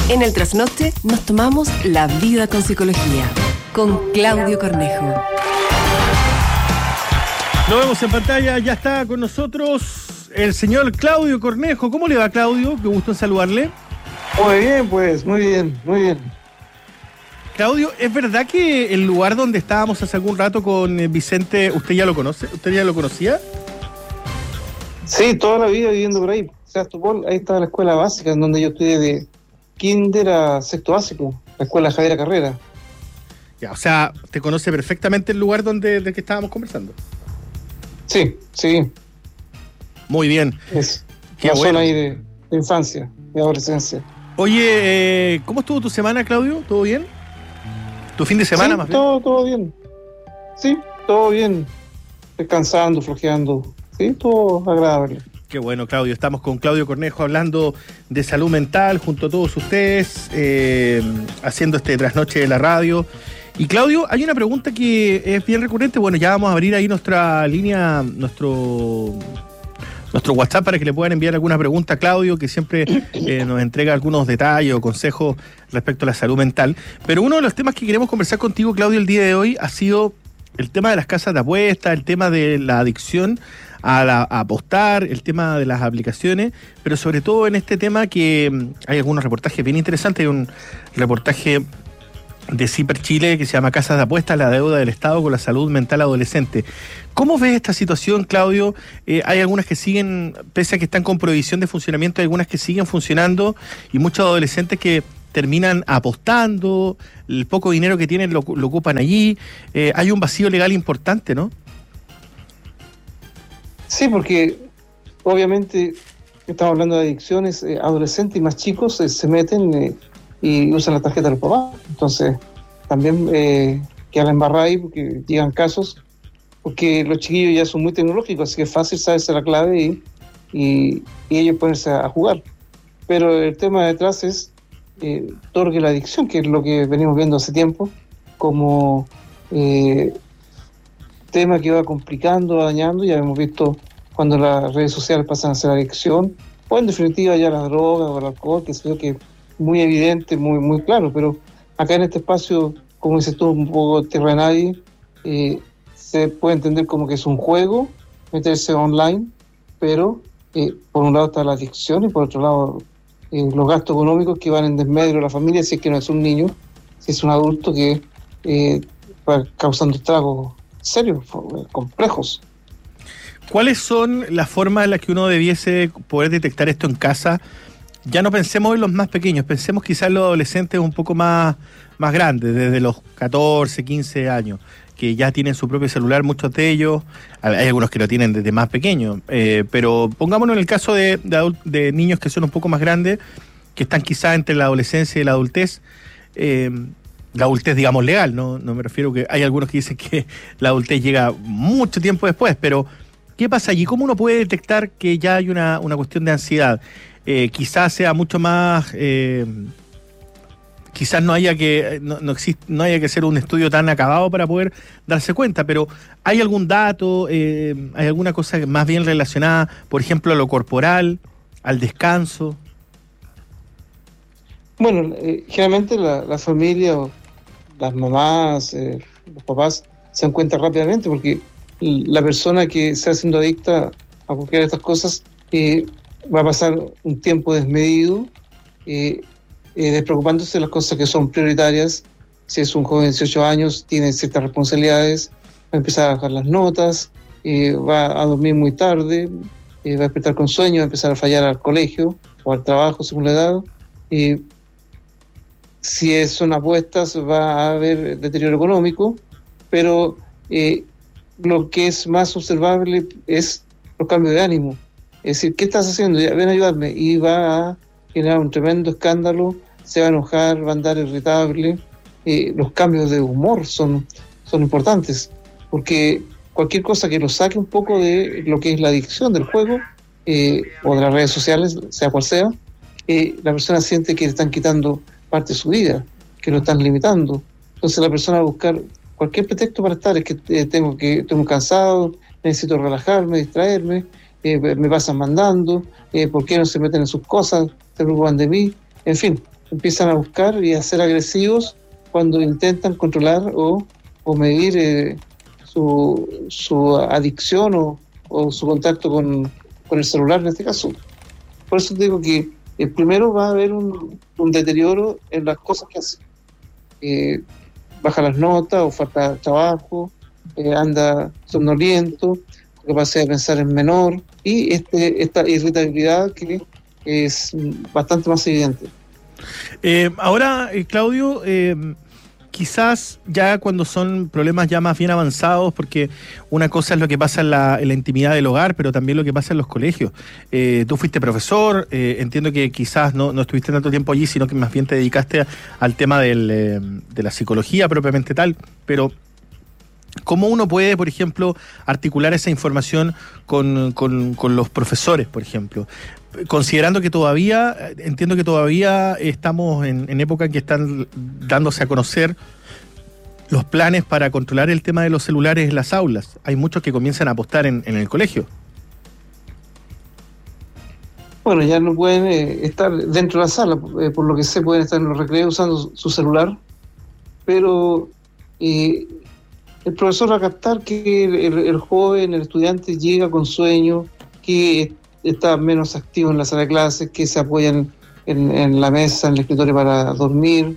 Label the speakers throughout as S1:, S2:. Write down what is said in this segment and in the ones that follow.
S1: En el trasnoche nos tomamos la vida con psicología, con Claudio Cornejo.
S2: Lo vemos en pantalla, ya está con nosotros el señor Claudio Cornejo. ¿Cómo le va, Claudio? Qué gusto en saludarle.
S3: Muy bien, pues, muy bien.
S2: Claudio, ¿es verdad que el lugar donde estábamos hace algún rato con Vicente, usted ya lo conoce? ¿Usted ya lo conocía?
S3: Sí, toda la vida viviendo por ahí. Sebastopol, ahí estaba la escuela básica, en donde yo estudié de kinder a sexto básico, la escuela Javiera Carrera.
S2: Ya, o sea, ¿te conoce perfectamente el lugar del que estábamos conversando?
S3: Sí.
S2: Muy bien.
S3: Es
S2: Qué
S3: una
S2: bueno.
S3: zona ahí de infancia, de adolescencia.
S2: Oye, ¿cómo estuvo tu semana, Claudio? ¿Todo bien? ¿Tu fin de semana,
S3: sí,
S2: más bien?
S3: todo bien. Sí, todo bien. Descansando, flojeando. Sí, todo agradable.
S2: Qué bueno, Claudio. Estamos con Claudio Cornejo hablando de salud mental junto a todos ustedes, haciendo este trasnoche de la radio. Y Claudio, hay una pregunta que es bien recurrente. Bueno, ya vamos a abrir ahí nuestra línea, nuestro WhatsApp para que le puedan enviar alguna pregunta a Claudio, que siempre nos entrega algunos detalles o consejos respecto a la salud mental. Pero uno de los temas que queremos conversar contigo, Claudio, el día de hoy ha sido el tema de las casas de apuestas, el tema de la adicción a apostar, el tema de las aplicaciones, pero sobre todo en este tema que hay algunos reportajes bien interesantes. Hay un reportaje de CIPER Chile que se llama Casas de Apuestas, la deuda del Estado con la salud mental adolescente. ¿Cómo ves esta situación, Claudio? Hay algunas que siguen, pese a que están con prohibición de funcionamiento, hay algunas que siguen funcionando y muchos adolescentes que terminan apostando, el poco dinero que tienen lo ocupan allí. Hay un vacío legal importante, ¿no?
S3: Sí, porque obviamente estamos hablando de adicciones, adolescentes y más chicos se meten y usan la tarjeta de los papás. Entonces, también quedan embarrados ahí porque llegan casos, porque los chiquillos ya son muy tecnológicos, así que es fácil saberse la clave y ellos ponerse a jugar. Pero el tema detrás es todo lo que es la adicción, que es lo que venimos viendo hace tiempo, como tema que va complicando, dañando. Ya hemos visto cuando las redes sociales pasan a ser adicción, o en definitiva ya las drogas o el alcohol, que es que muy evidente, muy claro. Pero acá en este espacio, como dices tú, un poco tierra de nadie, se puede entender como que es un juego, meterse online, pero por un lado está la adicción y por otro lado los gastos económicos que van en desmedro de la familia, si es que no es un niño, si es un adulto que va causando estragos serios, complejos.
S2: ¿Cuáles son las formas en las que uno debiese poder detectar esto en casa? Ya no pensemos en los más pequeños, pensemos quizás en los adolescentes un poco más grandes, desde los 14, 15 años, que ya tienen su propio celular, muchos de ellos. Hay algunos que lo tienen desde más pequeños, pero pongámonos en el caso de niños que son un poco más grandes, que están quizás entre la adolescencia y la adultez, digamos legal, no me refiero que hay algunos que dicen que la adultez llega mucho tiempo después, pero ¿qué pasa allí? ¿Cómo uno puede detectar que ya hay una cuestión de ansiedad? Quizás sea mucho más, quizás no haya que hacer un estudio tan acabado para poder darse cuenta, pero ¿hay algún dato, hay alguna cosa más bien relacionada, por ejemplo, a lo corporal, al descanso?
S3: Bueno, generalmente la familia, o las mamás, los papás se dan cuenta rápidamente, porque la persona que está siendo adicta a cualquiera de estas cosas va a pasar un tiempo desmedido, despreocupándose de las cosas que son prioritarias. Si es un joven de 18 años, tiene ciertas responsabilidades, va a empezar a bajar las notas, va a dormir muy tarde, va a despertar con sueño, va a empezar a fallar al colegio o al trabajo según la edad. Si son apuestas, va a haber deterioro económico, pero lo que es más observable es los cambios de ánimo. Es decir, ¿qué estás haciendo? Ya, ven a ayudarme. Y va a generar un tremendo escándalo, se va a enojar, va a andar irritable. Los cambios de humor son importantes, porque cualquier cosa que lo saque un poco de lo que es la adicción del juego o de las redes sociales, sea cual sea, la persona siente que le están quitando parte de su vida, que lo están limitando. Entonces la persona va a buscar cualquier pretexto para estar. Es que estoy muy cansado, necesito relajarme, distraerme, me pasan mandando, ¿por qué no se meten en sus cosas? Se preocupan de mí, en fin. empiezan a buscar y a ser agresivos cuando intentan controlar o medir su adicción o su contacto con el celular en este caso. Por eso digo que primero va a haber un deterioro en las cosas que hace. Baja las notas o falta trabajo, anda somnoliento, la capacidad de pensar es menor y esta irritabilidad que es bastante más evidente.
S2: Ahora, Claudio, quizás ya cuando son problemas ya más bien avanzados, porque una cosa es lo que pasa en la intimidad del hogar, pero también lo que pasa en los colegios. Tú fuiste profesor, entiendo que quizás no estuviste tanto tiempo allí, sino que más bien te dedicaste al tema de la psicología propiamente tal, pero ¿cómo uno puede, por ejemplo, articular esa información con los profesores, por ejemplo? Considerando que entiendo que todavía estamos en época en que están dándose a conocer los planes para controlar el tema de los celulares en las aulas. Hay muchos que comienzan a apostar en el colegio.
S3: Bueno, ya no pueden estar dentro de la sala, por lo que sé, pueden estar en los recreos usando su celular, pero el profesor va a captar que el joven, el estudiante llega con sueño, que está menos activo en la sala de clases, que se apoyan en la mesa, en el escritorio para dormir,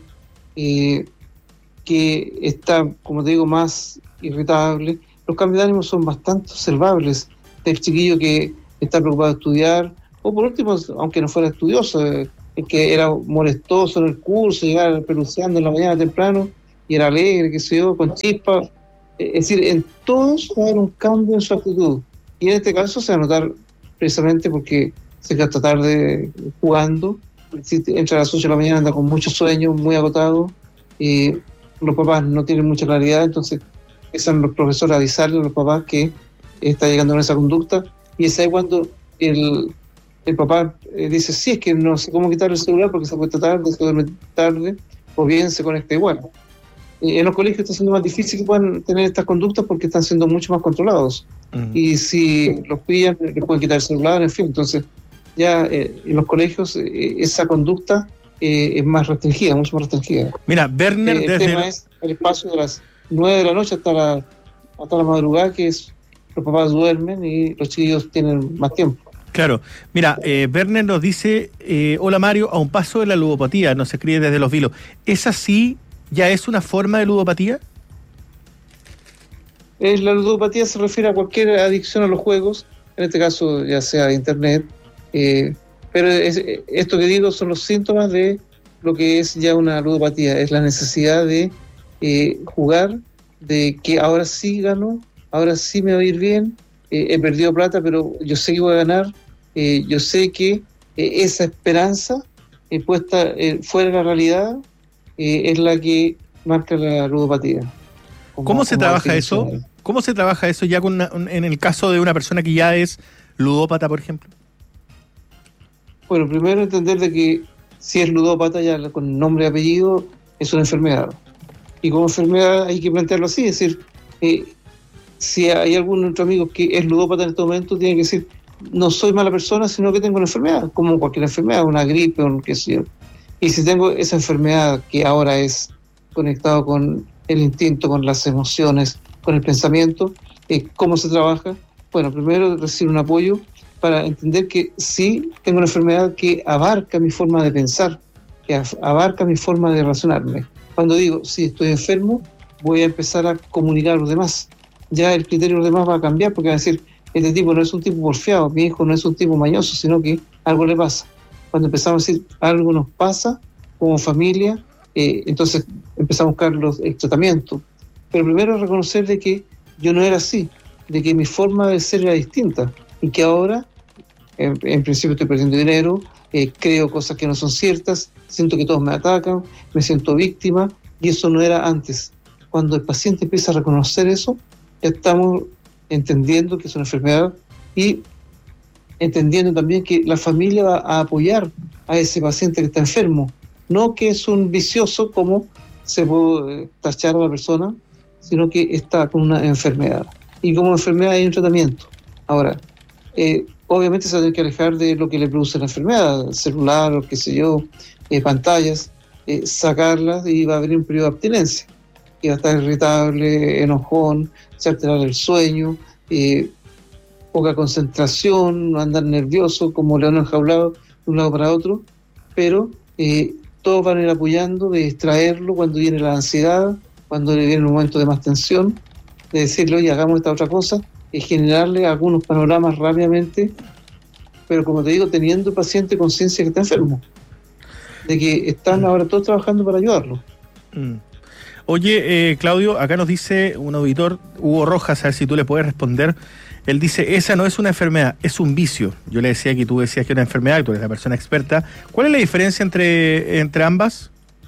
S3: que está, como te digo, más irritable. Los cambios de ánimo son bastante observables del chiquillo que está preocupado de estudiar, o por último, aunque no fuera estudioso, que era molestoso en el curso, llegaba peluceando en la mañana temprano, y era alegre, qué sé yo, con chispa. Es decir, en todos va a haber un cambio en su actitud. Y en este caso se va a notar precisamente porque se queda tarde jugando, si entra a las 8 de la mañana, anda con mucho sueño, muy agotado, los papás no tienen mucha claridad, entonces empiezan los profesores a avisarle a los papás que está llegando en esa conducta, y es ahí cuando el papá dice, sí, es que no sé cómo quitar el celular porque se acuesta tarde, se duerme tarde, o bien se conecta igual. En los colegios está siendo más difícil que puedan tener estas conductas porque están siendo mucho más controlados. Y si los pillan, les pueden quitar el celular, en fin. Entonces, ya en los colegios esa conducta es más restringida, mucho más restringida.
S2: Mira, Werner,
S3: el tema es el espacio de las 9 de la noche hasta la madrugada, que es los papás duermen y los chiquillos tienen más tiempo.
S2: Claro. Mira, Werner nos dice, hola Mario, a un paso de la ludopatía, nos escribe desde Los Vilos. ¿Es así? ¿Ya es una forma de ludopatía?
S3: La ludopatía se refiere a cualquier adicción a los juegos, en este caso ya sea de internet, pero esto que digo son los síntomas de lo que es ya una ludopatía, es la necesidad de jugar, de que ahora sí gano, ahora sí me va a ir bien, he perdido plata, pero yo sé que voy a ganar, yo sé que esa esperanza puesta fuera de la realidad es la que marca la ludopatía.
S2: ¿Cómo se trabaja eso? ¿Cómo se trabaja eso ya en el caso de una persona que ya es ludópata, por ejemplo?
S3: Bueno, primero entender de que si es ludópata ya con nombre y apellido es una enfermedad. Y como enfermedad hay que plantearlo así, es decir, si hay algún otro amigo que es ludópata en este momento, tiene que decir, no soy mala persona, sino que tengo una enfermedad, como cualquier enfermedad, una gripe o un qué sé yo. Y si tengo esa enfermedad que ahora es conectado con el instinto, con las emociones, con el pensamiento, ¿cómo se trabaja? Bueno, primero recibir un apoyo para entender que sí tengo una enfermedad que abarca mi forma de pensar, que abarca mi forma de relacionarme. Cuando digo, sí, estoy enfermo, voy a empezar a comunicar a los demás. Ya el criterio de los demás va a cambiar porque van a decir, este tipo no es un tipo porfiado, mi hijo no es un tipo mañoso, sino que algo le pasa. Cuando empezamos a decir algo nos pasa como familia, entonces empezamos a buscar el tratamiento. Pero primero reconocer de que yo no era así, de que mi forma de ser era distinta y que ahora, en principio estoy perdiendo dinero, creo cosas que no son ciertas, siento que todos me atacan, me siento víctima y eso no era antes. Cuando el paciente empieza a reconocer eso, ya estamos entendiendo que es una enfermedad y entendiendo también que la familia va a apoyar a ese paciente que está enfermo, no que es un vicioso como se puede tachar a la persona, sino que está con una enfermedad. Y como enfermedad hay un tratamiento. Ahora, obviamente se va a tener que alejar de lo que le produce la enfermedad, celular, o qué sé yo, pantallas, sacarlas, y va a haber un periodo de abstinencia. Y va a estar irritable, enojón, se va a alterar el sueño, poca concentración, andar nervioso, como león enjaulado de un lado para otro, pero todos van a ir apoyando de distraerlo cuando viene la ansiedad, cuando le viene un momento de más tensión, de decirle, oye, hagamos esta otra cosa, y generarle algunos panoramas rápidamente, pero como te digo, teniendo el paciente conciencia que está enfermo, de que están ahora todos trabajando para ayudarlo.
S2: Oye, Claudio, acá nos dice un auditor, Hugo Rojas, a ver si tú le puedes responder. Él dice, esa no es una enfermedad, es un vicio. Yo le decía que tú decías que era una enfermedad, tú eres la persona experta. ¿Cuál es la diferencia entre ambas?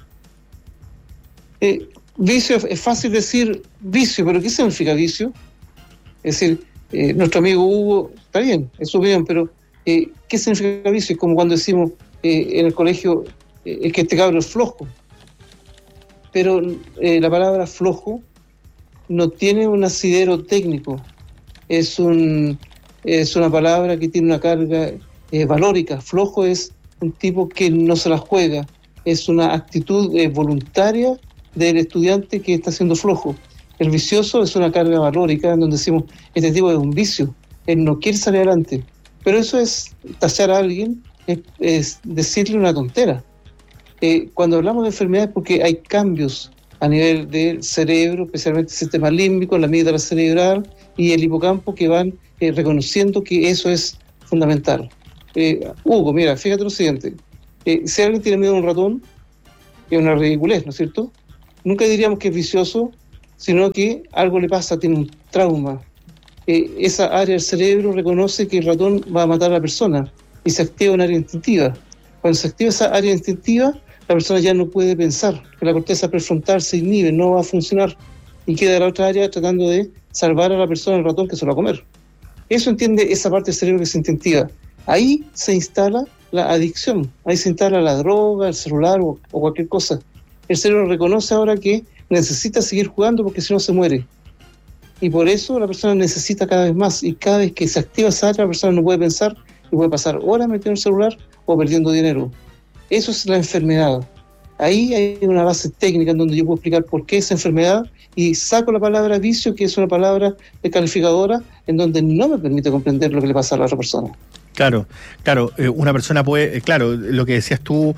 S3: Vicio, es fácil decir vicio, pero ¿qué significa vicio? Es decir, nuestro amigo Hugo, está bien, es su opinión, pero ¿qué significa vicio? Es como cuando decimos en el colegio que este cabro es flojo. Pero la palabra flojo no tiene un asidero técnico. Es una palabra que tiene una carga valórica. Flojo es un tipo que no se la juega. Es una actitud voluntaria del estudiante que está siendo flojo. El vicioso es una carga valórica en donde decimos, este tipo es un vicio, él no quiere salir adelante. Pero eso es tachar a alguien, es decirle una tontera. Cuando hablamos de enfermedades, porque hay cambios a nivel del cerebro, especialmente el sistema límbico, la amígdala cerebral y el hipocampo, que van reconociendo que eso es fundamental. Hugo, mira, fíjate lo siguiente. Si alguien tiene miedo a un ratón, es una ridiculez, ¿no es cierto? Nunca diríamos que es vicioso, sino que algo le pasa, tiene un trauma. Esa área del cerebro reconoce que el ratón va a matar a la persona y se activa una área instintiva. Cuando se activa esa área instintiva, la persona ya no puede pensar, que la corteza prefrontal se inhibe, no va a funcionar, y queda la otra área tratando de salvar a la persona, el ratón, que se lo va a comer. Eso entiende esa parte del cerebro que es instintiva. Ahí se instala la adicción, ahí se instala la droga, el celular o cualquier cosa. El cerebro reconoce ahora que necesita seguir jugando porque si no se muere. Y por eso la persona necesita cada vez más, y cada vez que se activa esa área, la persona no puede pensar y puede pasar horas metiendo el celular o perdiendo dinero. Eso es la enfermedad. Ahí hay una base técnica en donde yo puedo explicar por qué esa enfermedad, y saco la palabra vicio, que es una palabra descalificadora en donde no me permite comprender lo que le pasa a la otra persona.
S2: Claro, una persona puede, lo que decías tú,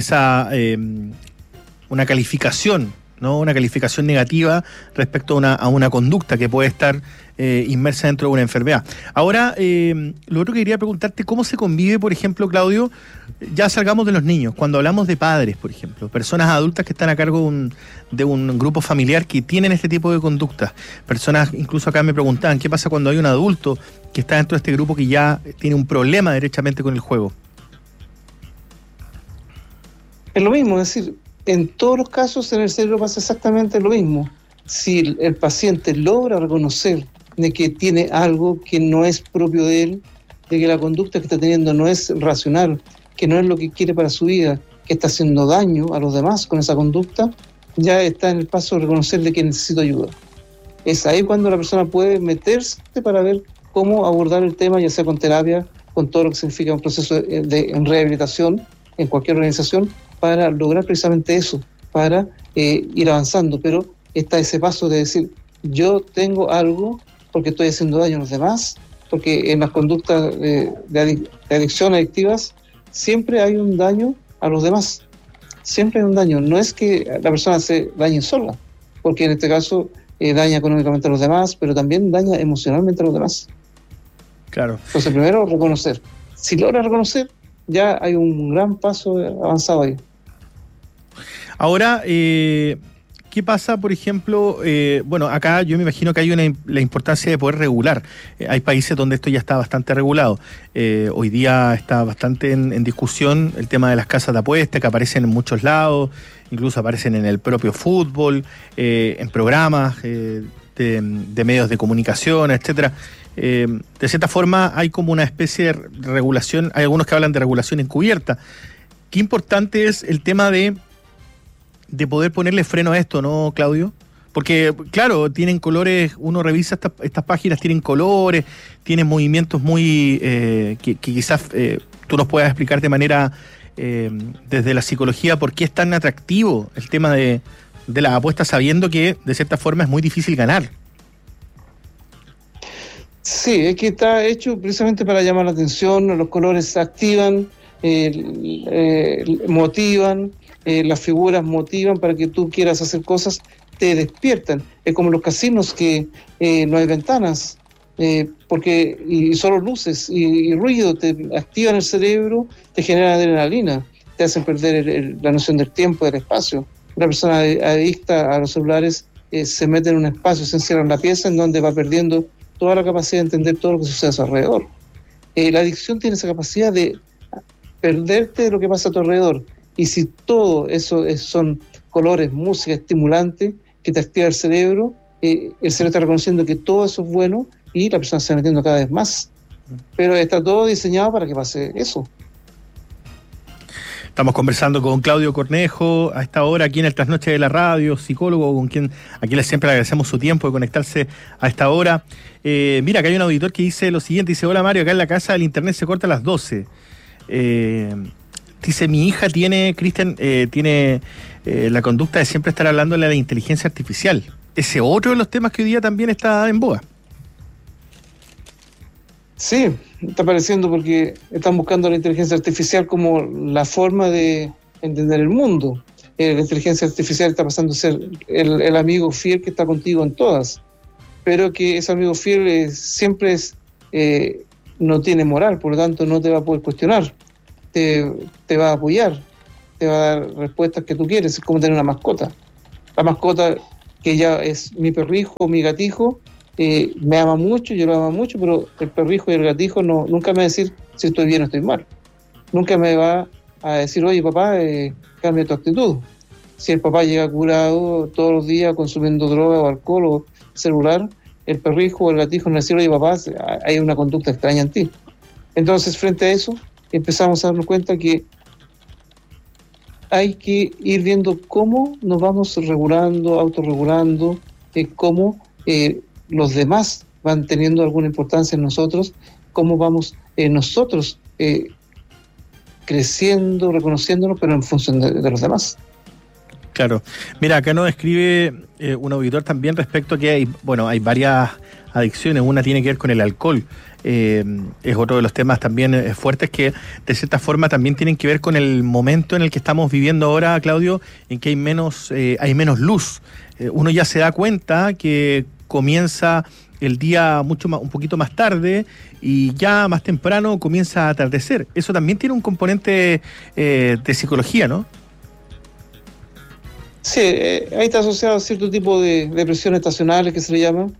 S2: una calificación, ¿no? Una calificación negativa respecto a una conducta que puede estar inmersa dentro de una enfermedad. Ahora, lo otro que quería preguntarte, ¿cómo se convive, por ejemplo, Claudio? Ya salgamos de los niños, cuando hablamos de padres, por ejemplo, personas adultas que están a cargo de un grupo familiar que tienen este tipo de conductas. Personas, incluso acá me preguntaban, ¿qué pasa cuando hay un adulto que está dentro de este grupo que ya tiene un problema derechamente con el juego?
S3: Es lo mismo, es decir, en todos los casos en el cerebro pasa exactamente lo mismo. Si el paciente logra reconocer de que tiene algo que no es propio de él, de que la conducta que está teniendo no es racional, que no es lo que quiere para su vida, que está haciendo daño a los demás con esa conducta, ya está en el paso de reconocer de que necesita ayuda. Es ahí cuando la persona puede meterse para ver cómo abordar el tema, ya sea con terapia, con todo lo que significa un proceso de rehabilitación en cualquier organización, para lograr precisamente eso, para ir avanzando. Pero está ese paso de decir, yo tengo algo porque estoy haciendo daño a los demás, porque en las conductas de adicción adictivas siempre hay un daño a los demás, siempre hay un daño. No es que la persona se dañe sola, porque en este caso daña económicamente a los demás, pero también daña emocionalmente a los demás.
S2: Claro.
S3: Entonces primero reconocer. Si logra reconocer, ya hay un gran paso avanzado ahí.
S2: Ahora, ¿qué pasa, por ejemplo? Bueno, acá yo me imagino que hay la importancia de poder regular. Hay países donde esto ya está bastante regulado. Hoy día está bastante en discusión el tema de las casas de apuestas, que aparecen en muchos lados, incluso aparecen en el propio fútbol, en programas de medios de comunicación, etcétera. De cierta forma hay como una especie de regulación, hay algunos que hablan de regulación encubierta. Qué importante es el tema de poder ponerle freno a esto, ¿no, Claudio? Porque, claro, tienen colores, uno revisa estas páginas, tienen colores, tienen movimientos muy... que quizás tú nos puedas explicar de manera, desde la psicología, por qué es tan atractivo el tema de las apuestas, sabiendo que, de cierta forma, es muy difícil ganar.
S3: Sí, es que está hecho precisamente para llamar la atención, los colores activan, motivan, las figuras motivan para que tú quieras hacer cosas, te despiertan. Es como los casinos que no hay ventanas, y solo luces y ruido te activan el cerebro, te generan adrenalina, te hacen perder la noción del tiempo, del espacio. Una persona adicta a los celulares se mete en un espacio, se encierra en la pieza en donde va perdiendo toda la capacidad de entender todo lo que sucede a su alrededor. La adicción tiene esa capacidad de perderte de lo que pasa a tu alrededor. Y si todo eso son colores, música, estimulante, que te activa el cerebro está reconociendo que todo eso es bueno y la persona se está metiendo cada vez más. Pero está todo diseñado para que pase eso.
S2: Estamos conversando con Claudio Cornejo a esta hora aquí en el Trasnoche de la Radio, psicólogo a quien siempre le agradecemos su tiempo de conectarse a esta hora. Mira, acá hay un auditor que dice lo siguiente, dice: hola Mario, acá en la casa el internet se corta a las 12. Dice, mi hija tiene la conducta de siempre estar hablándole a la inteligencia artificial. Ese otro de los temas que hoy día también está en boga.
S3: Sí, está apareciendo porque están buscando la inteligencia artificial como la forma de entender el mundo. La inteligencia artificial está pasando a ser el amigo fiel que está contigo en todas, pero que ese amigo fiel siempre no tiene moral, por lo tanto no te va a poder cuestionar, te va a apoyar, te va a dar respuestas que tú quieres. Es como tener una mascota. La mascota que ya es mi perrijo, mi gatijo, me ama mucho, yo lo amo mucho, pero el perrijo y el gatijo nunca me va a decir si estoy bien o estoy mal. Nunca me va a decir, oye papá, cambia tu actitud. Si el papá llega curado todos los días consumiendo droga o alcohol o celular, el perrijo o el gatijo no va a decir, oye papá, hay una conducta extraña en ti. Entonces, frente a eso, empezamos a darnos cuenta que hay que ir viendo cómo nos vamos regulando, autorregulando, cómo los demás van teniendo alguna importancia en nosotros, cómo vamos nosotros creciendo, reconociéndonos, pero en función de los demás.
S2: Claro. Mira, acá nos escribe un auditor también respecto a que hay varias adicciones. Una tiene que ver con el alcohol. Es otro de los temas también fuertes que de cierta forma también tienen que ver con el momento en el que estamos viviendo ahora, Claudio, en que hay menos luz. Uno ya se da cuenta que comienza el día un poquito más tarde y ya más temprano comienza a atardecer. Eso también tiene un componente de psicología, ¿no?
S3: Sí, ahí está asociado a cierto tipo de depresiones estacionales que se le llaman.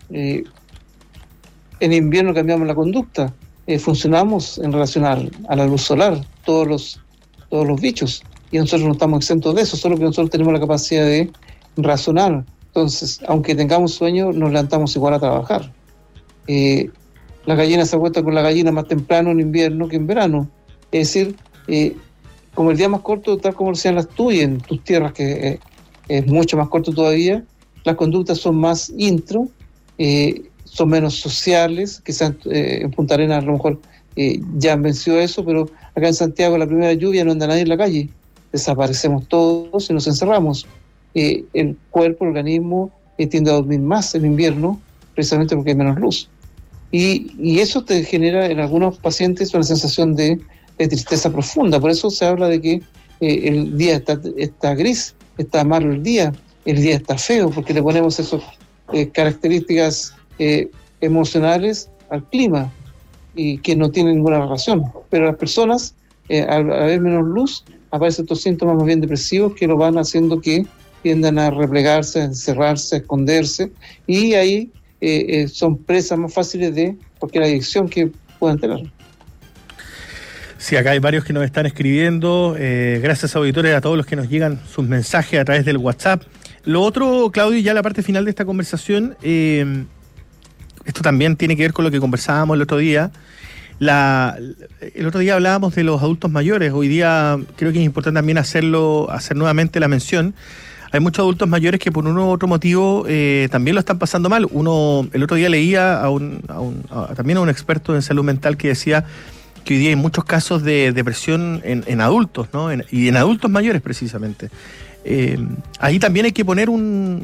S3: En invierno cambiamos la conducta, funcionamos en relación a la luz solar, todos los bichos, y nosotros no estamos exentos de eso, solo que nosotros tenemos la capacidad de razonar. Entonces, aunque tengamos sueño, nos levantamos igual a trabajar. La gallina se acuesta con la gallina más temprano en invierno que en verano. Es decir, como el día más corto, tal como lo sean las tuyas, en tus tierras, que es mucho más corto todavía, las conductas son más intro, son menos sociales, quizás en Punta Arenas a lo mejor ya han vencido eso, pero acá en Santiago la primera lluvia no anda nadie en la calle, desaparecemos todos y nos encerramos. El cuerpo, el organismo tiende a dormir más en invierno, precisamente porque hay menos luz. Y eso te genera en algunos pacientes una sensación de tristeza profunda. Por eso se habla de que el día está gris, está malo el día está feo, porque le ponemos esas características emocionales al clima y que no tienen ninguna relación. Pero las personas, al haber menos luz, aparecen estos síntomas más bien depresivos que lo van haciendo que tiendan a replegarse, a encerrarse, a esconderse, y ahí son presas más fáciles de cualquier adicción que puedan tener.
S2: Sí, acá hay varios que nos están escribiendo. Gracias, auditores, a todos los que nos llegan sus mensajes a través del WhatsApp. Lo otro, Claudio, ya la parte final de esta conversación, esto también tiene que ver con lo que conversábamos el otro día. El otro día hablábamos de los adultos mayores. Hoy día creo que es importante también hacer nuevamente la mención hay muchos adultos mayores que por uno u otro motivo también lo están pasando mal. El otro día leía también a un experto en salud mental que decía que hoy día hay muchos casos de depresión en adultos, ¿no? Y en adultos mayores precisamente. Ahí también hay que poner un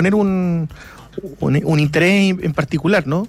S2: interés en particular, ¿no?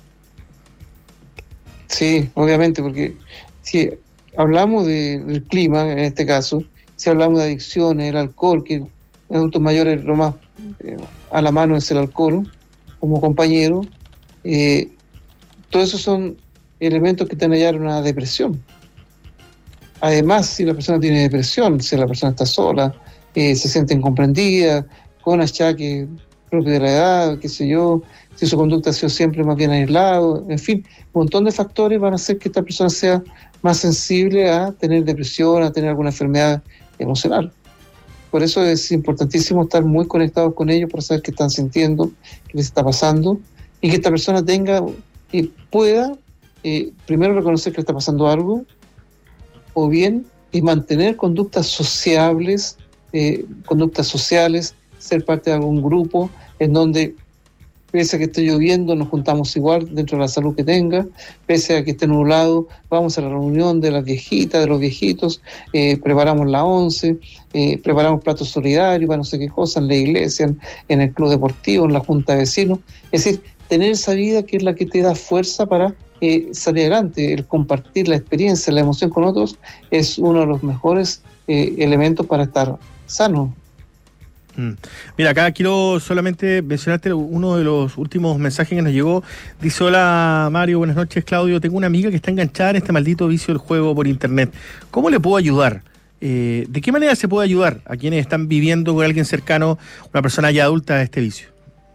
S3: Sí, obviamente, porque si hablamos del clima, en este caso, si hablamos de adicciones, el alcohol, que en adultos mayores lo más a la mano es el alcohol, como compañero, todos esos son elementos que te van a llevar a una depresión. Además, si la persona tiene depresión, si la persona está sola, se siente incomprendida, con achaques propios de la edad, qué sé yo, si su conducta ha sido siempre más bien aislado, en fin, un montón de factores van a hacer que esta persona sea más sensible a tener depresión, a tener alguna enfermedad emocional. Por eso es importantísimo estar muy conectados con ellos para saber qué están sintiendo, qué les está pasando, y que esta persona tenga y pueda primero reconocer que le está pasando algo, o bien y mantener conductas sociables, ser parte de algún grupo en donde, pese a que esté lloviendo, nos juntamos igual dentro de la salud que tenga, pese a que esté nublado, vamos a la reunión de las viejitas, de los viejitos, preparamos la once, preparamos platos solidarios para no sé qué cosa, en la iglesia, en el club deportivo, en la junta de vecinos. Es decir, tener esa vida que es la que te da fuerza para salir adelante. El compartir la experiencia, la emoción con otros es uno de los mejores elementos para estar sano.
S2: Mira, acá quiero solamente mencionarte uno de los últimos mensajes que nos llegó. Dice: hola Mario, buenas noches, Claudio. Tengo una amiga que está enganchada en este maldito vicio del juego por internet. ¿Cómo le puedo ayudar? ¿De qué manera se puede ayudar a quienes están viviendo con alguien cercano, una persona ya adulta, a este vicio?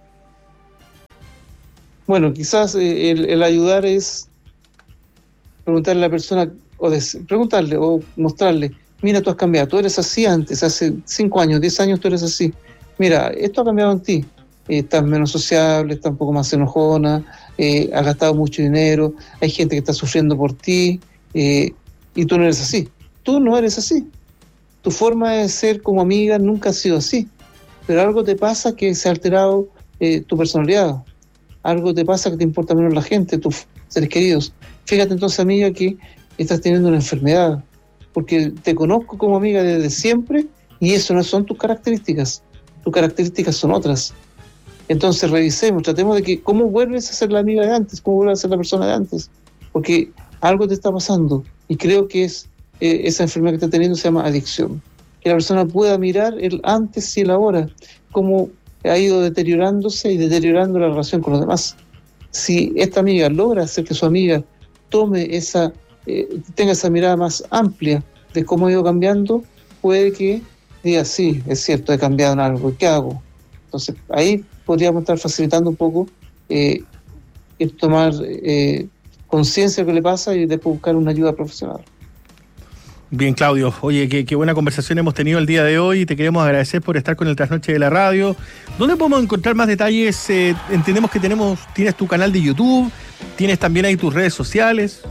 S3: Bueno, quizás el ayudar es preguntarle a la persona, preguntarle o mostrarle: mira, tú has cambiado, tú eres así antes, hace 5 años, 10 años tú eres así. Mira, esto ha cambiado en ti. Estás menos sociable, estás un poco más enojona, has gastado mucho dinero, hay gente que está sufriendo por ti, y tú no eres así. Tú no eres así. Tu forma de ser como amiga nunca ha sido así. Pero algo te pasa que se ha alterado tu personalidad. Algo te pasa que te importa menos la gente, tus seres queridos. Fíjate entonces, amiga, que estás teniendo una enfermedad, porque te conozco como amiga desde siempre y eso no son tus características son otras. Entonces revisemos, tratemos de que cómo vuelves a ser la amiga de antes, cómo vuelves a ser la persona de antes, porque algo te está pasando y creo que es esa enfermedad que está teniendo se llama adicción. Que la persona pueda mirar el antes y el ahora, cómo ha ido deteriorándose y deteriorando la relación con los demás. Si esta amiga logra hacer que su amiga tome tenga esa mirada más amplia de cómo ha ido cambiando, puede que diga: sí, es cierto, he cambiado en algo, ¿qué hago? Entonces ahí podríamos estar facilitando un poco el tomar conciencia de lo que le pasa y después buscar una ayuda profesional.
S2: Bien, Claudio. Oye, qué buena conversación hemos tenido el día de hoy. Te queremos agradecer por estar con el Trasnoche de la Radio. ¿Dónde podemos encontrar más detalles? Entendemos que tienes tu canal de YouTube, tienes también ahí tus redes sociales.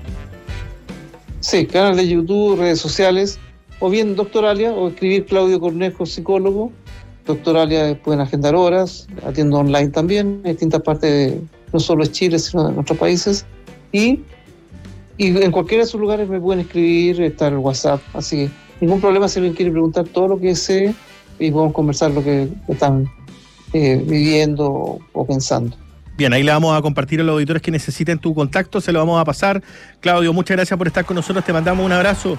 S3: Sí, canal de YouTube, redes sociales, o bien Doctoralia, o escribir Claudio Cornejo, psicólogo. Doctoralia pueden agendar horas, atiendo online también, en distintas partes, no solo de Chile, sino de otros países. Y en cualquiera de esos lugares me pueden escribir, está el WhatsApp, así que ningún problema si alguien quiere preguntar todo lo que sé y podemos conversar lo que están viviendo o pensando.
S2: Bien, ahí le vamos a compartir a los auditores que necesiten tu contacto, se lo vamos a pasar. Claudio, muchas gracias por estar con nosotros, te mandamos un abrazo.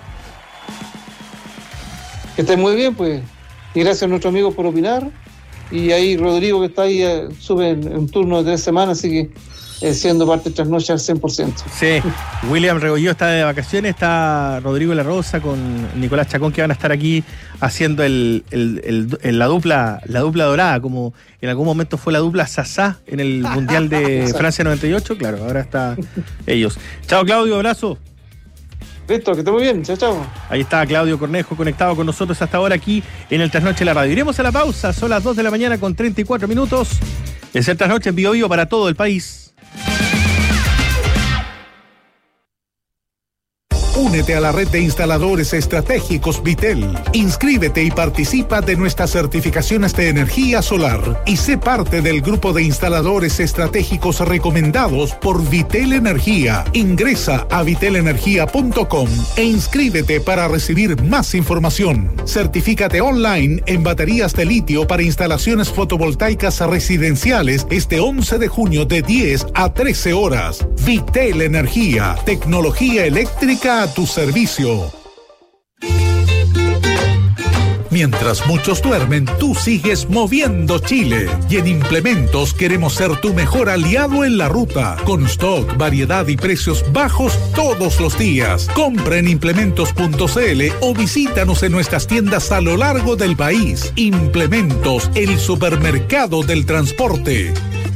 S3: Que estén muy bien, pues, y gracias a nuestro amigo por opinar, y ahí Rodrigo, que está ahí, sube en un turno de 3 semanas, así que siendo parte de Trasnoche al 100%.
S2: Sí, William Regolló está de vacaciones, está Rodrigo La Rosa con Nicolás Chacón, que van a estar aquí haciendo la dupla dorada, como en algún momento fue la dupla Sasá en el Mundial de Francia 98, claro, ahora está ellos. Chao, Claudio, abrazo.
S3: Listo, que esté muy bien, chao, chao.
S2: Ahí está Claudio Cornejo conectado con nosotros hasta ahora aquí en el Trasnoche de la Radio. Iremos a la pausa, son las 2 de la mañana con 34 minutos. Es el Trasnoche en Vivo para todo el país.
S4: Únete a la red de instaladores estratégicos Vitel. Inscríbete y participa de nuestras certificaciones de energía solar y sé parte del grupo de instaladores estratégicos recomendados por Vitel Energía. Ingresa a vitelenergia.com e inscríbete para recibir más información. Certifícate online en baterías de litio para instalaciones fotovoltaicas residenciales este 11 de junio de 10 a 13 horas. Vitel Energía, tecnología eléctrica a tu servicio. Mientras muchos duermen, tú sigues moviendo Chile. Y en Implementos queremos ser tu mejor aliado en la ruta. Con stock, variedad y precios bajos todos los días. Compra en implementos.cl o visítanos en nuestras tiendas a lo largo del país. Implementos, el supermercado del transporte.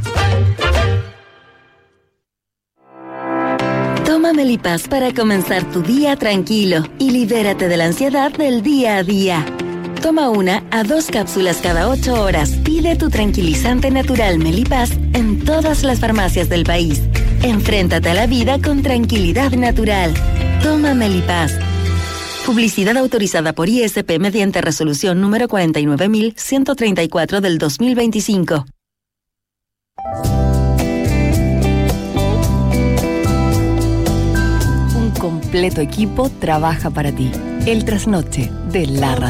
S5: Toma Melipaz para comenzar tu día tranquilo y libérate de la ansiedad del día a día. Toma 1 a 2 cápsulas cada 8 horas. Pide tu tranquilizante natural Melipaz en todas las farmacias del país. Enfréntate a la vida con tranquilidad natural. Toma Melipaz. Publicidad autorizada por ISP mediante resolución número 49.134 del 2025.
S1: Un completo equipo trabaja para ti. El trasnoche de la radio.